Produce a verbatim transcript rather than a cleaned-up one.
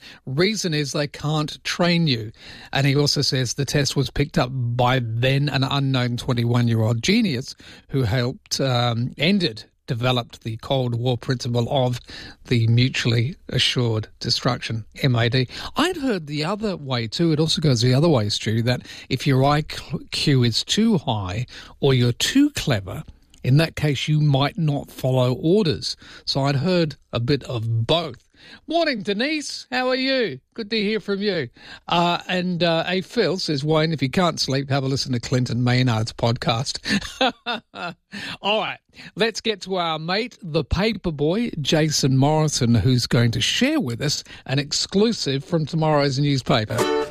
Reason is they can't train you. And he also says the test was picked up by then an unknown twenty-one-year-old genius who helped, um, ended, developed the Cold War principle of the mutually assured destruction, M A D. I'd heard the other way too. It also goes the other way, Stu, that if your I Q is too high or you're too clever, in that case, you might not follow orders. So I'd heard a bit of both. Morning, Denise. How are you? Good to hear from you. Uh, and uh, A. Phil says, Wayne, if you can't sleep, have a listen to Clinton Maynard's podcast. All right, let's get to our mate, the paperboy, Jason Morrison, who's going to share with us an exclusive from tomorrow's newspaper.